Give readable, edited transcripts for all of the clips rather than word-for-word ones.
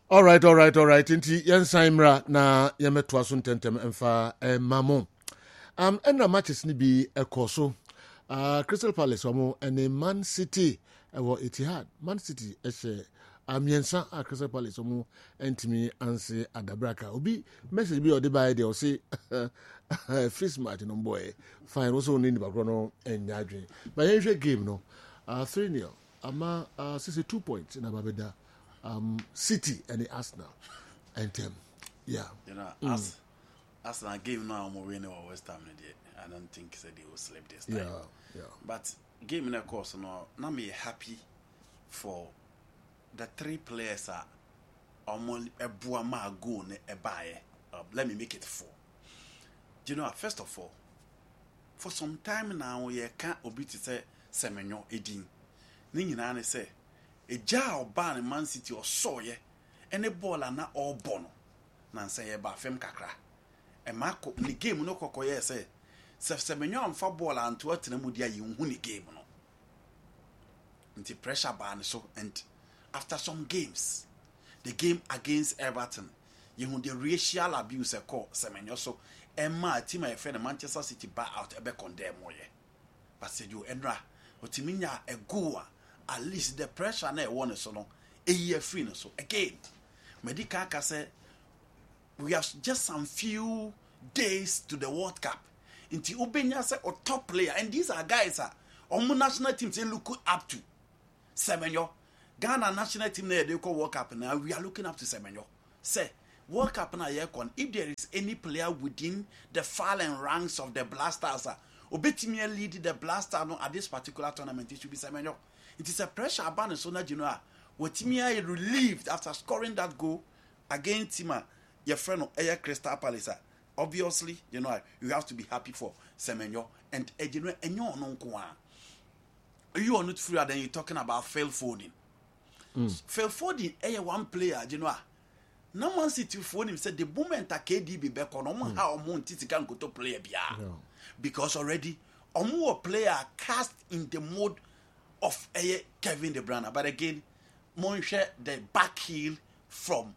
All right. Inti yensaimra na yemetwa so ntentem emfa mamo. Enna matches ni bi ekoso. Crystal Palace omo and Man City ewo Etihad. Man City ehye amiensa Crystal Palace omo entimi anse adabraka. Obi message bi odi by there say face match no boy. Fine also need background no enyadwen. But yenhwe game no 3-0. Ama 62 points in Ababeda. City and the Arsenal and yeah. You know, Arsenal game now I'm winning or West Ham. I don't think they will sleep this time. Yeah. But game in the course, now me happy for the 3 players are almost a buama go a buy. Let me make it 4. Do you know? First of all, for some time now, you can't obey to say Semenyo Edin. Ningina say. A jar of ban in Man City or so ye, any ball are not all bono. Nan say about fem kakra. And Marco, the game no cocoye say, Semenyo and football and to what Mudia you win the game no. Until pressure ban so and after some games, the game against Everton, you the racial abuse a call Semenyo so and my team my friend Manchester City buy out a beck condemn moye. But said you Endra, Otiminya a goa. At least the pressure na one so long a year free so again medical say we have just some few days to the World Cup into Ubenya say or top player and these are guys on national team they look up to Semenyo Ghana national team they call World Cup now we are looking up to Semenyo say World Cup na year if there is any player within the fallen ranks of the Blasters obetimi lead the Blaster no at this particular tournament it should be Semenyo. It is a pressure ban so na you know what Timia relieved after scoring that goal against Tima your friend Air Crystal Palace. Obviously, you know you have to be happy for Semenyo and you know you are not free then you're talking about Phil Foden. Phil Foden one player, you know. No Man City phone him said the moment a KDB back on how Monti can go to play because already a player cast in the mode of Kevin De Bruyne, but again, Monche the back heel from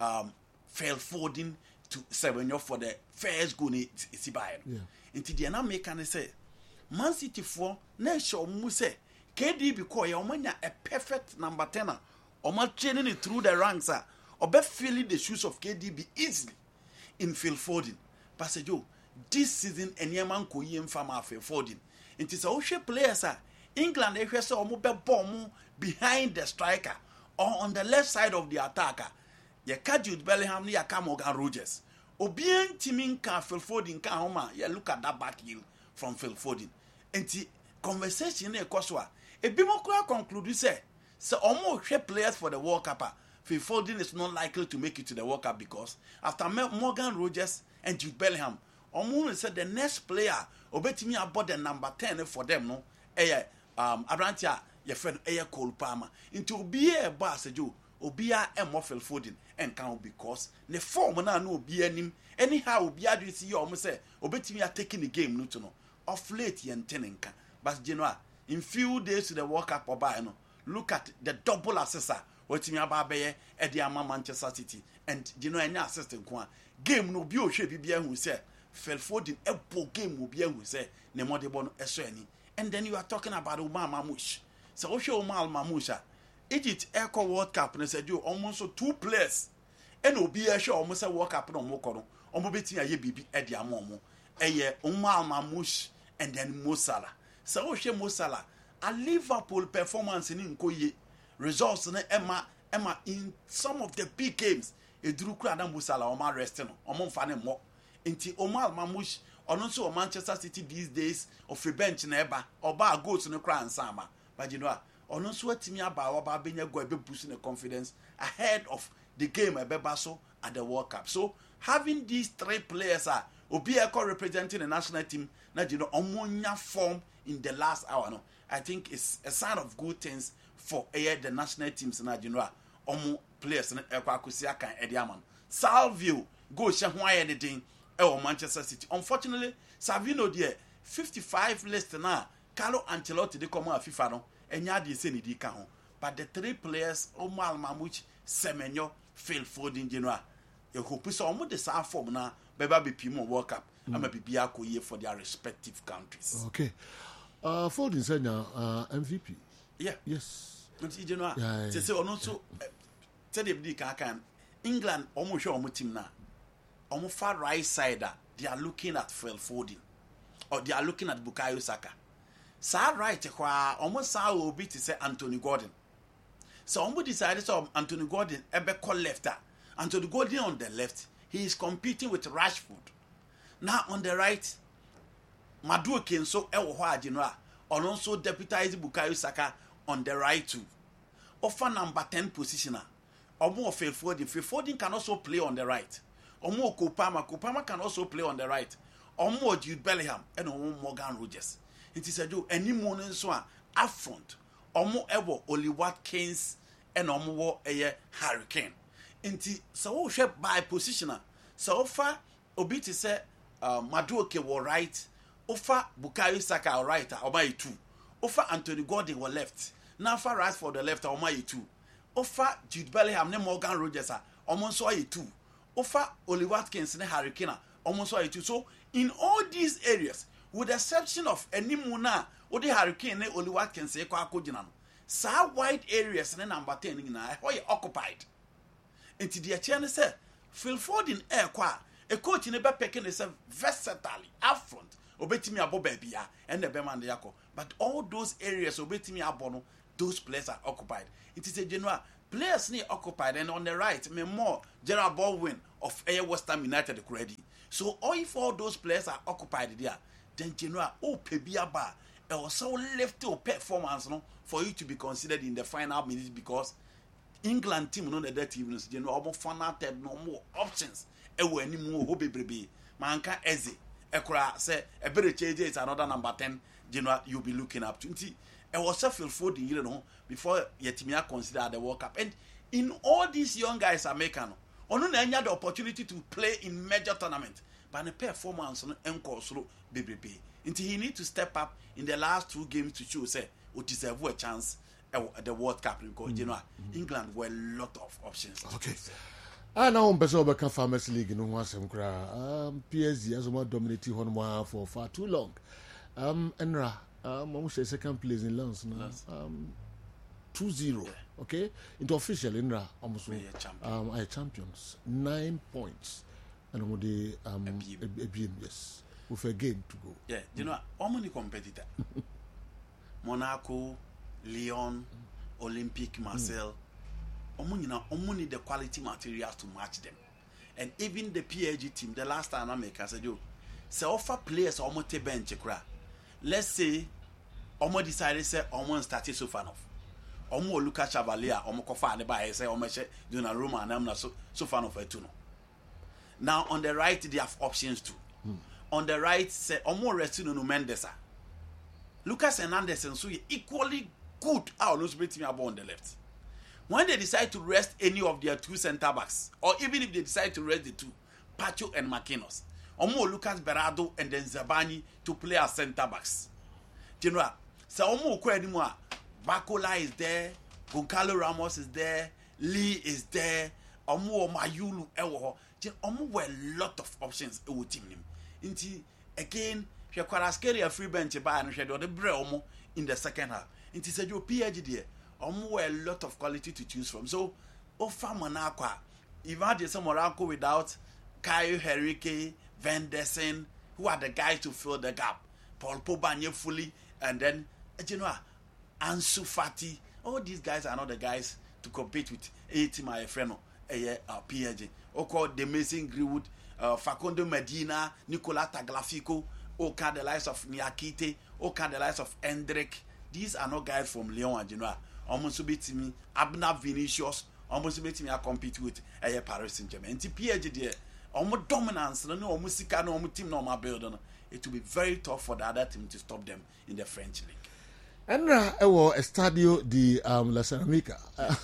Phil Foden to Semenyo for the first goal is by. Into the na make can say Man City for na show mu say KD because you manya a perfect number 10 or man training it through the ranks or be feeling the shoes of KDB easily in Phil Foden. Passejo this season any man ko yem farmer Phil Foden. It is a players England they say omo bomb behind the striker or on the left side of the attacker. Ya Jude Bellingham ni ya Morgan Rogers. Obien timin can Phil Foden can homa. Ya look at that back heel from Phil Foden. Enti conversation e kwaswa. E bi mo kwa conclude say omo hwe players for the World Cup. Phil Foden is not likely to make it to the World Cup because after Morgan Rogers and Jude Bellingham, omo said the next player obetimi about the number 10 for them no. Abrantia, your friend Cole Palmer, into be a boss, Obia and Phil Foden, and count because the form now no be any anyhow, be able to see you almost say, Obetimi are taking the game, no to know, of late and tenenka. But Genoa, in few days to the World Cup or by no, look at the double assessor, what me about Bayer at the Manchester City, and Genoa any assistant game no be should be who say, Phil Foden, a game will be who say, Nemodebon Esweni. And then you are talking about Omar Mamouche. So Omar Mamouche, Egypt Echo World Cup, and said you almost 2 players. And Obi Esho almost a World Cup no Mokoro. Omobeti a yebi Eddie Amomo. Omar Mamouche and then Mo Salah. So Mo Salah, a Liverpool performance in Nkoye results in Emma in some of the big games. A Drew Kradam Mo Salah, Omar Reston, Omon Fanem Mo. Into Omar Mamouche. Or also Manchester City these days of a bench neighbor or bar goes to the crown summer. But you know, or no sweat me about being a go boosting the confidence ahead of the game a bebaso at the World Cup. So having these 3 players are Obieko representing the national team, that you know, ammonia form in the last hour. No, I think it's a sign of good things for the national teams na you know, players in Ekwakusiaka and Ediaman. Salvio go share anything. Manchester City. Unfortunately, Savino there 55 list now. Carlo Ancelotti they come out FIFA no. Enya dey say ni di ka ho. But the 3 players Omar Mamouche, Semenyo, Phil Foden, Genoa. You hope so almost the same form now, Beba be Pimo World Cup. I'm a Bibiako here for their respective countries. Okay. Foden said now MVP. Yeah. Yes. You know, they say also tell the can England almost show almost team now. Almost far right side they are looking at Phil Foden or they are looking at Bukayo Saka. Sa right almost sa will be to say Anthony Gordon. So almost decided so Anthony Gordon ebe call lefter. Anthony Gordon on the left, he is competing with Rashford. Now on the right, Madueke so ewo Genoa, and also deputize Bukayo Saka on the right too. Offer number 10 positioner. Omo Phil Foden. Phil Foden can also play on the right. Omo Kopama can also play on the right. Omo Jude Bellingham and Omo Morgan Rogers. It is a do any morning so up front. Omo Ewo Oli Watkins and Omo Harry Kane. Inti so shape by positioner. So far obi ti say Madueke were right. Ofa Bukayo Saka right Omayi 2. Ofa Anthony Gordon were left. Now for right for the left Omayi 2. Ofa Jude Bellingham ne Morgan Rogers almost saw 2. Ofa Oli Watkins ne Harry Kane almost saw 2. So in all these areas, with the exception of any muna Odi Harry Kane ne Oli Watkins e kwa akojina no. Sa wide areas ne number 10 na e occupied. Enti the chairman say Phil Foden kwa a coach in a backpacking is a versatile up front obetimi abo babia and the beman yako, but all those areas obetimi abono those players are occupied. It is a general players need occupied, and on the right me more Gerald Baldwin of Air West Ham United already. So if all those players are occupied there, then general pebia bar also left to performance no for you to be considered in the final minutes, because England team no the team no general almost fanated no more options ewo animu ho bebrebe manka eze ekura say ebere change is another number 10 general you'll be looking up to nti e was Phil Foden you know before yetimia consider the World Cup, and in all these young guys are making onu na anya the opportunity to play in major tournament but the performance no enko soro bebrebe nti he need to step up in the last 2 games to show say we deserve a chance at the World Cup, because you know England were a lot of options. Okay. Now on person overcome Farmers League no one some cry. PSG as more dominating one for far too long. Enra almost second place in Lens now. 2-0. Okay, into official Enra almost are champions 9 points, and on the yes with a game to go. Yeah, you know how many competitor Monaco, Lyon, Olympique Marseille, omo need the quality materials to match them. And even the PSG team, the last time I make, I said, yo, say offer players omo te bench kra. Let's say omo decided say omo started Sofanov. Omo Lucas Chevalier, omo kofa ne ba say omo she Donnarumma and amna Sofanov etuno. Now on the right they have options too. On the right say omo Restino no Mendesa. Lucas Hernandez and so equally good on the left. When they decide to rest any of their 2 center backs, or even if they decide to rest the 2, Pacho and Marquinhos, or more Lucas Berardo and then Zabani to play as center backs. General, so Omo Kwenimwa, Bakola is there, Goncalo Ramos is there, Lee is there, Omo Mayulu Ewo. Omo were a lot of options with him. Inti again. She quite a free bench by and she do the Breomo in the second half. It is a your PhD there. A lot of quality to choose from. So, Ofa Monaco, imagine some Monaco without Kyle Henrique, Van Dessen, who are the guys to fill the gap. Paul Pogba fully, and then Ansu Fati. All these guys are not the guys to compete with my friend, PhD. Oko the Mason Greenwood, Facundo Medina, Nicola Tagliafico. Oka the likes of Niakite, Oka the likes of Hendrik. These are not guys from Lyon and Genoa. Almost beat me, Abner Vinicius, almost beat me. I compete with Paris Saint-Germain. And PSG there, almost dominance, no almost no team, no my building. It will be very tough for the other team to stop them in the French league. And Estadio de La Ceramica.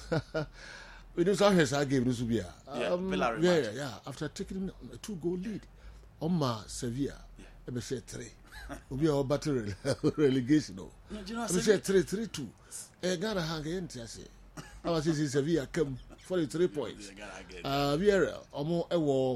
We don't have a game this year. Yeah. After taking a 2-goal lead, Oma Sevilla. I say 3. We are battle relegation. I say 3-3-2. Ghana hang in. I say, I was in Sevilla come. 43 points. Villarreal, almost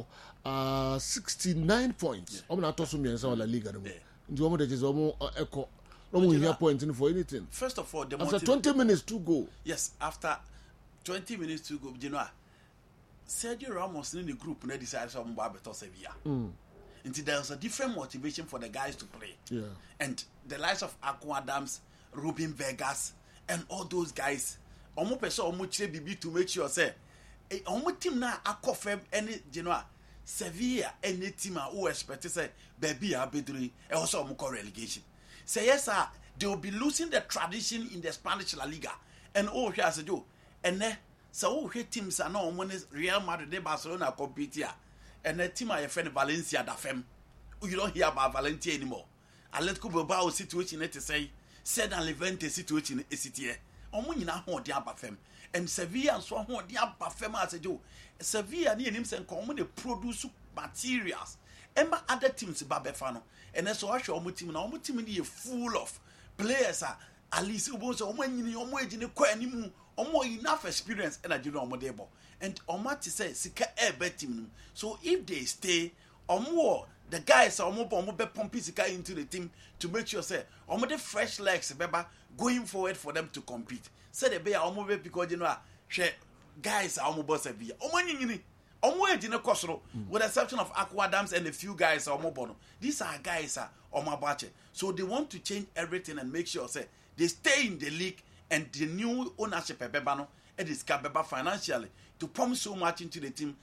69 points. I'm not talking about La Liga. Do you want to just almost echo? No more points for anything. First of all, after 20 minutes to go. Yes, after 20 minutes to go, you know, Sergio Ramos in the group and decided to Beto Sevilla. Until there's a different motivation for the guys to play. Yeah. And the likes of Aqua Adams, Ruben Vegas, and all those guys, almost person almost BB to make sure say, almost team now Aquafem any Genoa, Sevilla any team who expect to say baby Abedri and also almost relegation. Say yes, sir, they will be losing the tradition in the Spanish La Liga. And oh, here I said, and then so teams are now when Real Madrid, they Barcelona compete here. And the team are friend Valencia da fem. You don't hear about Valencia anymore. Atletico Bilbao situation to say, said and Levante situation is it here. Omo nyina ho de abafem. And Sevilla so ho de abafem as a do. Sevilla ni enim sen come they produce materials. Emma other teams ba befano. And so I show omo team na omo team ni full of players are at least omo so omo nyini omo ejine kwa animu. Omo enough experience and I do omo debo. And omo to say sika ebe team. So if they stay omo the guys are omo be pumping sika into the team to make sure say omo the fresh legs beba going forward for them to compete. Say the be omo be because you know share guys are omo boss Sevilla. Omo nyini omo ejine kosoro with the exception of Aqua Adams and a few guys are omo bono. These are guys are omo bache. So they want to change everything and make sure say they stay in the league and the new ownership beba no it is beba financially to pump so much into the team.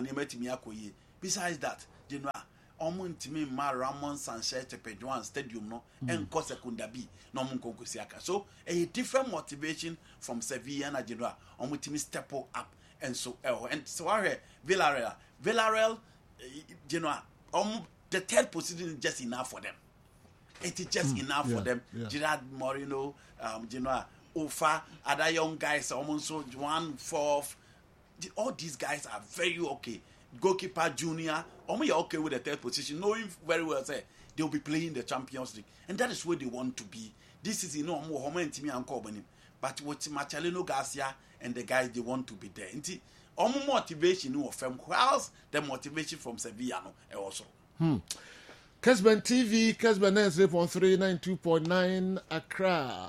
Besides that, you know, Omuntimi Ma Ramon Sanchez Tepejuan Stadium no and Secunda B no Munkokusiaka. So a different motivation from Sevilla and Genoa. Omuntimi step up and so I Villarreal, Genoa, the third position is just enough for them. It is just enough for them. Gerard Moreno, Genoa, Ufa, other young guys, almost so 1/4. All these guys are very okay. Goalkeeper Junior, you're okay with the third position, knowing very well say they'll be playing the Champions League, and that is where they want to be. This is more and company, but with Marcelino Garcia and the guys they want to be there. Motivation of them, whilst the motivation from Sevilla also. Kesben TV, Kesben 93.3, 92.9 Accra,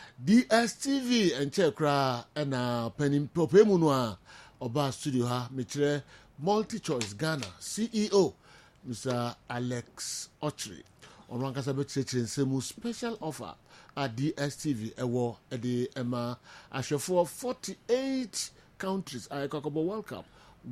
DSTV and Chekra and Penim Popemunwa. Oba studio ha mitre multi-choice Ghana CEO Mr. Alex Ochri on kasa be semu special offer at DSTV ewo ede ema ashefo 48 countries I Kokobo World Cup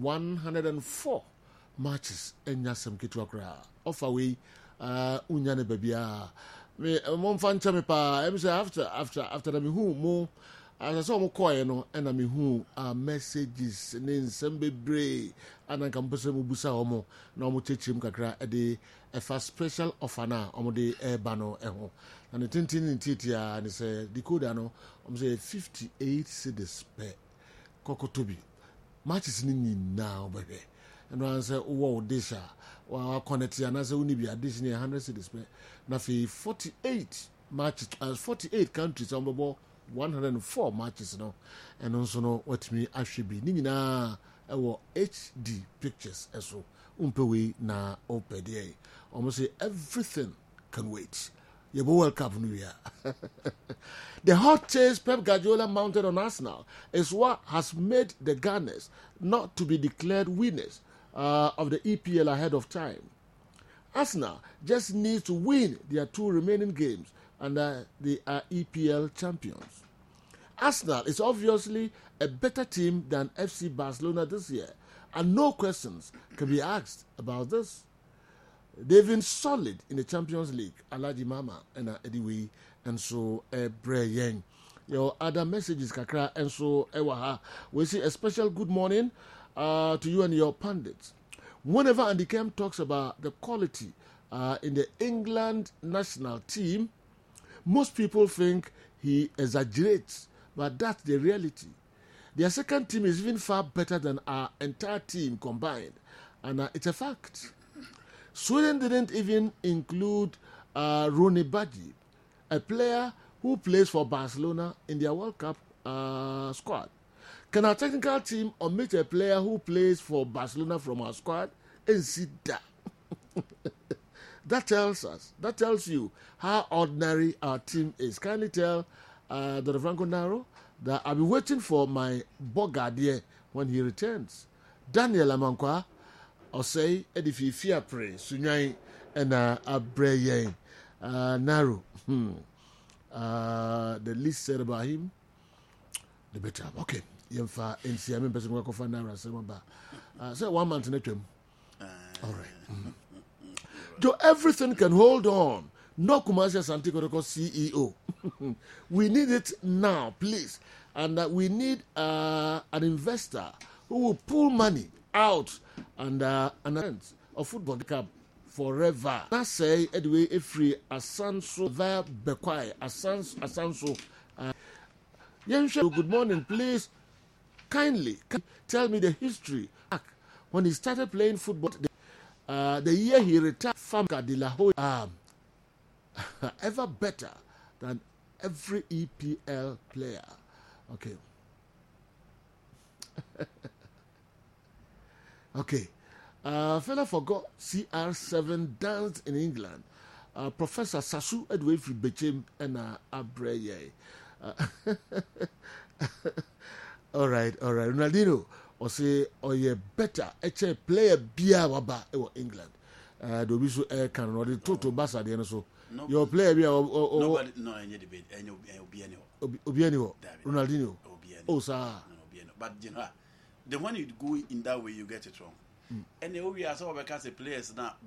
104 matches enya sem kitu akra offer we unyane babia me mon fan chame pa em say after na me hu mo as I saw Mokoy, and I mean who messages and then some bebre and I can put some busa homo, no more teach him kakra a day a fast special offer now, on the air bano eho. And the tintin in Titia and say decoder no, say 58 cedis per Kokotobi. Matches in now, baby. And I say, oh, this or connect and I say, only be additional 100 cedis per. Now, 48 matches as 48 countries on the ball. 104 matches no and also no what me actually be ni nyina ewo HD pictures eso umpewe na opede almost say everything can wait you World Cup new year. The hot chase Pep Guardiola mounted on Arsenal is what has made the Gunners not to be declared winners of the EPL ahead of time. Arsenal just needs to win their 2 remaining games and they are EPL champions. Arsenal is obviously a better team than FC Barcelona this year, and no questions can be asked about this. They've been solid in the Champions League, Alaji Mama and Ediwe, and so Brian. Your other messages, Kakra, and so Ewaha. We say a special good morning to you and your pundits. Whenever Andy Kemp talks about the quality in the England national team, most people think he exaggerates, but that's the reality. Their second team is even far better than our entire team combined, and it's a fact. Sweden didn't even include Rooney Badji, a player who plays for Barcelona in their World Cup squad. Can our technical team omit a player who plays for Barcelona from our squad and see that? That tells you how ordinary our team is. Kindly tell Dr. Franco Naro that I'll be waiting for my Bogardier when he returns. Daniel Amankwa, or say, Edifi Fiapre, Sunyai, and Abreye Naro. The least said about him, the better. Okay. Yemfa NCM person work for Naro Semaba. So 1 month in a term. All right. So everything can hold on. No commercial Santiago CEO. We need it now, please. And we need an investor who will pull money out and of football club forever. I say anyway, if free Asanso via Bekwai Asanso. Good morning, please. Kindly tell me the history. When he started playing football, the year he retired from Cadillac, ever better than every EPL player. Okay. Okay. Fella forgot CR7 danced in England. Professor Sasu Edwefri Bechem and Abreye. All right. Ronaldinho or say you better a player bia waba England. Do we so air can or the total basa the so your player bia nobody no any debate any Obianio Ronaldinho. Oh sir. But you know the one you go in that way you get it wrong. And we are some of the players now